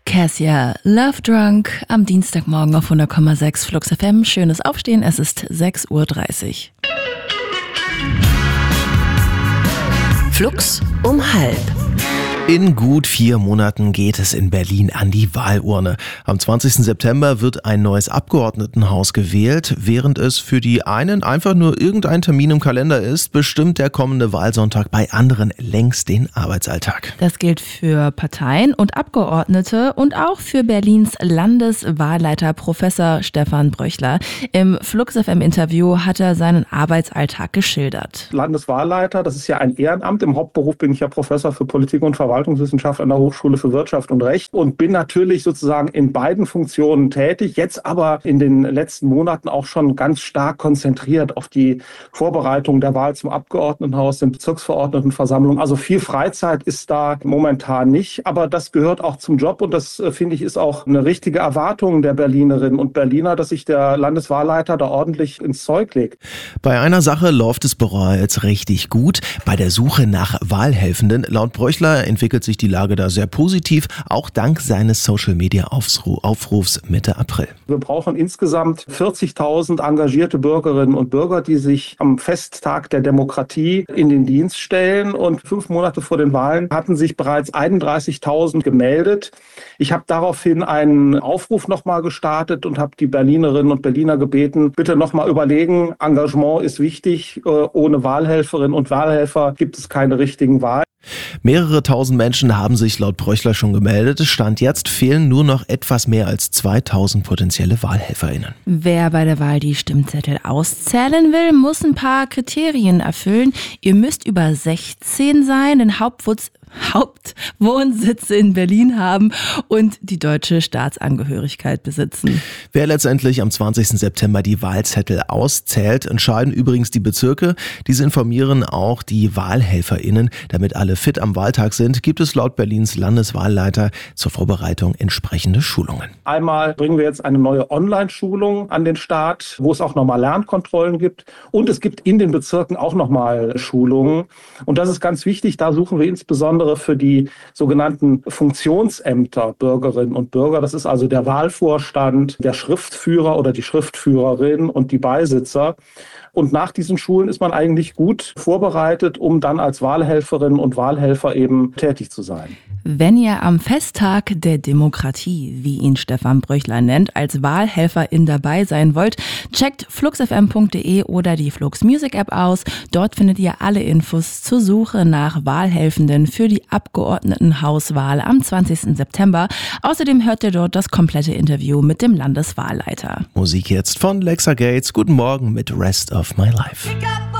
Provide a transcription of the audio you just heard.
Cassia, Love Drunk, am Dienstagmorgen auf 100,6 Flux FM. Schönes Aufstehen, es ist 6:30 Uhr. Flux um 12:30. In gut 4 Monaten geht es in Berlin an die Wahlurne. Am 20. September wird ein neues Abgeordnetenhaus gewählt. Während es für die einen einfach nur irgendein Termin im Kalender ist, bestimmt der kommende Wahlsonntag bei anderen längst den Arbeitsalltag. Das gilt für Parteien und Abgeordnete und auch für Berlins Landeswahlleiter Professor Stefan Bröchler. Im Flux FM Interview hat er seinen Arbeitsalltag geschildert. Landeswahlleiter, das ist ja ein Ehrenamt. Im Hauptberuf bin ich ja Professor für Politik und Verwaltungswissenschaft an der Hochschule für Wirtschaft und Recht und bin natürlich sozusagen in beiden Funktionen tätig, jetzt aber in den letzten Monaten auch schon ganz stark konzentriert auf die Vorbereitung der Wahl zum Abgeordnetenhaus, den Bezirksverordnetenversammlungen. Also viel Freizeit ist da momentan nicht, aber das gehört auch zum Job und das, finde ich, ist auch eine richtige Erwartung der Berlinerinnen und Berliner, dass sich der Landeswahlleiter da ordentlich ins Zeug legt. Bei einer Sache läuft es bereits richtig gut. Bei der Suche nach Wahlhelfenden. Laut Bröchler entwickelt sich die Lage da sehr positiv, auch dank seines Social-Media-Aufrufs Mitte April. Wir brauchen insgesamt 40.000 engagierte Bürgerinnen und Bürger, die sich am Festtag der Demokratie in den Dienst stellen. Und 5 Monate vor den Wahlen hatten sich bereits 31.000 gemeldet. Ich habe daraufhin einen Aufruf nochmal gestartet und habe die Berlinerinnen und Berliner gebeten, bitte nochmal überlegen, Engagement ist wichtig. Ohne Wahlhelferinnen und Wahlhelfer gibt es keine richtigen Wahlen. Mehrere tausend Menschen haben sich laut Bröchler schon gemeldet. Stand jetzt fehlen nur noch etwas mehr als 2.000 potenzielle WahlhelferInnen. Wer bei der Wahl die Stimmzettel auszählen will, muss ein paar Kriterien erfüllen. Ihr müsst über 16 sein, den Hauptwohnsitz in Berlin haben und die deutsche Staatsangehörigkeit besitzen. Wer letztendlich am 20. September die Wahlzettel auszählt, entscheiden übrigens die Bezirke. Diese informieren auch die WahlhelferInnen. Damit alle fit am Wahltag sind, gibt es laut Berlins Landeswahlleiter zur Vorbereitung entsprechende Schulungen. Einmal bringen wir jetzt eine neue Online-Schulung an den Start, wo es auch nochmal Lernkontrollen gibt. Und es gibt in den Bezirken auch nochmal Schulungen. Und das ist ganz wichtig, da suchen wir insbesondere für die sogenannten Funktionsämter Bürgerinnen und Bürger. Das ist also der Wahlvorstand, der Schriftführer oder die Schriftführerin und die Beisitzer. Und nach diesen Schulen ist man eigentlich gut vorbereitet, um dann als Wahlhelferinnen und Wahlhelfer eben tätig zu sein. Wenn ihr am Festtag der Demokratie, wie ihn Stefan Bröchler nennt, als Wahlhelferin dabei sein wollt, checkt fluxfm.de oder die Flux Music App aus. Dort findet ihr alle Infos zur Suche nach Wahlhelfenden für die Abgeordnetenhauswahl am 20. September. Außerdem hört ihr dort das komplette Interview mit dem Landeswahlleiter. Musik jetzt von Lexa Gates. Guten Morgen mit Rest of My Life.